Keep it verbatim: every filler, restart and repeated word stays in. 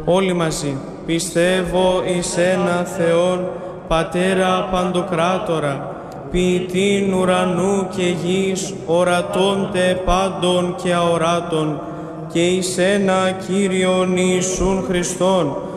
όλοι μαζί. Πιστεύω εις ένα Θεόν, Πατέρα Παντοκράτορα, ποιητήν ουρανού και γης, ορατώντε πάντων και αοράτων, και εις ένα Κύριον Ιησούν Χριστόν,